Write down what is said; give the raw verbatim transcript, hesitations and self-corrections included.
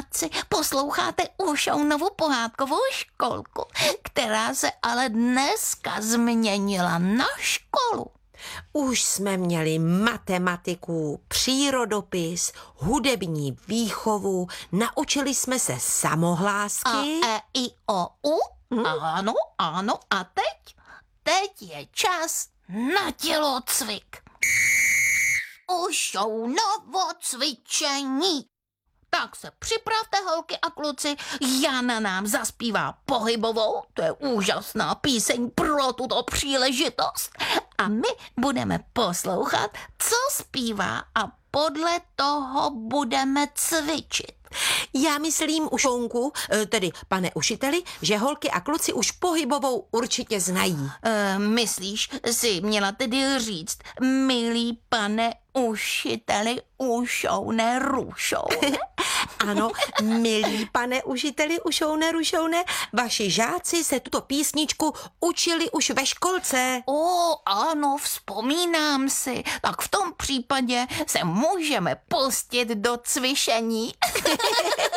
žáci, posloucháte Ušounovu pohádkovou školku, která se ale dneska změnila na školu. Už jsme měli matematiku, přírodopis, hudební výchovu, naučili jsme se samohlásky. A e, i, o, u? Hmm? Ano, ano. A teď? Teď je čas na tělocvik. Ušounovo cvičení. Tak se připravte, holky a kluci, Jana nám zaspívá pohybovou, to je úžasná píseň pro tuto příležitost. A my budeme poslouchat, co zpívá a podle toho budeme cvičit. Já myslím, Ušounku, tedy pane učiteli, že holky a kluci už pohybovou určitě znají. E, myslíš, si měla tedy říct, milý pane učiteli Ušoune Rušoune? Ano, milí pane učiteli Ušoune Rušoune, vaši žáci se tuto písničku učili už ve školce. O, ano, vzpomínám si. Tak v tom případě se můžeme pustit do cvičení.